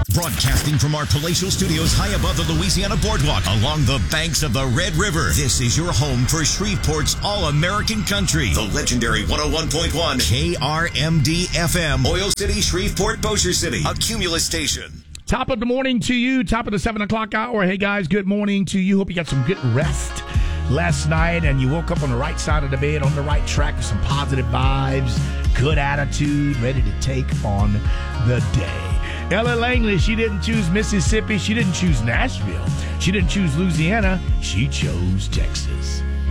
Broadcasting from our palatial studios high above the Louisiana Boardwalk along the banks of the Red River. This is your home for Shreveport's All-American Country. The legendary 101.1 KRMD FM. Oil City, Shreveport, Bossier City. A Cumulus station. Top of the morning to you. Top of the 7 o'clock hour. Hey, guys, good morning to you. Hope you got some good rest last night and you woke up on the right side of the bed, on the right track with some positive vibes, good attitude, ready to take on the day. Ella Langley, she didn't choose Mississippi. She didn't choose Nashville. She didn't choose Louisiana. She chose Texas.